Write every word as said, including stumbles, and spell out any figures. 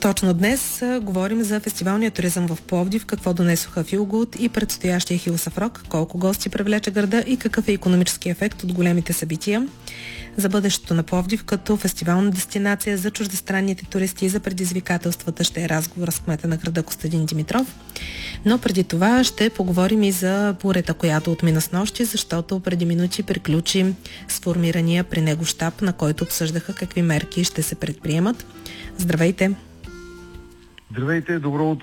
Точно днес а, говорим за фестивалния туризъм в Пловдив, какво донесоха Филгуд и предстоящия Хилсов рок, колко гости привлече града и какъв е икономически ефект от големите събития. За бъдещето на Пловдив като фестивална дестинация за чуждестранните туристи и за предизвикателствата ще е разговор с кмета на града Костадин Димитров. Но преди това ще поговорим и за бурята, която отмина с нощи, защото преди минути приключи сформирания при него щаб, на който обсъждаха какви мерки ще се предприемат. Здравейте! Здравейте, добро утро!